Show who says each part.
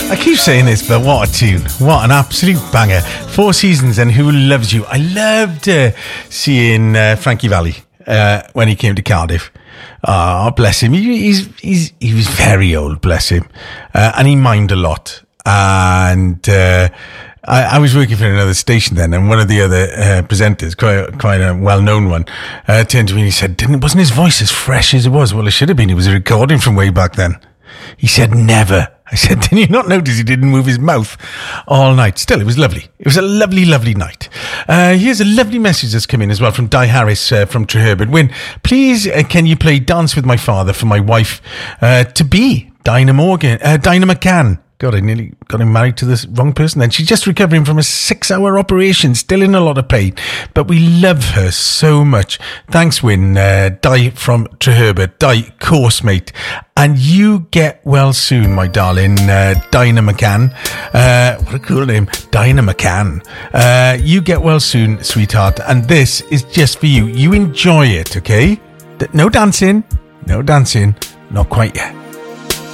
Speaker 1: I keep saying this, but what a tune. What an absolute banger. Four Seasons and Who Loves You. I loved seeing Frankie Valli when he came to Cardiff. Oh, bless him. He was very old, bless him. And he mimed a lot. And I was working for another station then, and one of the other presenters, quite a well-known one, turned to me and he said, wasn't his voice as fresh as it was? Well, it should have been. It was a recording from way back then. He said, never. I said, did you not notice he didn't move his mouth all night? Still, it was lovely. It was a lovely, lovely night. Here's a lovely message that's come in as well from Di Harris from Treherbert. Wyn, please, can you play Dance With My Father for my wife to be Dinah McCann? God, I nearly got him married to the wrong person then. She's just recovering from a 6-hour operation, still in a lot of pain. But we love her so much. Thanks, Wyn. Di from Treherbert. Di, course mate. And you get well soon, my darling, Dinah McCann. What a cool name. Dinah McCann. You get well soon, sweetheart. And this is just for you. You enjoy it, okay? No dancing. No dancing. Not quite yet.